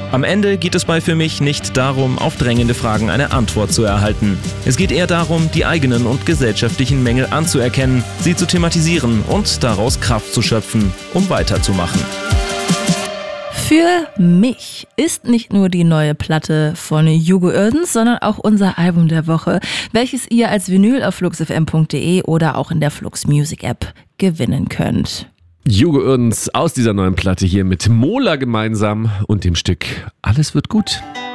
Am Ende geht es bei Für mich nicht darum, auf drängende Fragen eine Antwort zu erhalten. Es geht eher darum, die eigenen und gesellschaftlichen Mängel anzuerkennen, sie zu thematisieren und daraus Kraft zu schöpfen, um weiterzumachen. Für mich ist nicht nur die neue Platte von Hugo Oerdens, sondern auch unser Album der Woche, welches ihr als Vinyl auf fluxfm.de oder auch in der Flux Music App gewinnen könnt. Hugo Oerdens aus dieser neuen Platte hier mit Mola gemeinsam und dem Stück Alles wird gut.